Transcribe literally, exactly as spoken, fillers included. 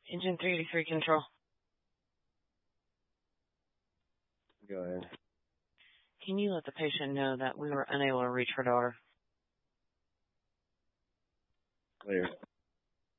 Engine three eighty-three control. Go ahead. Can you let the patient know that we were unable to reach her daughter? Clear.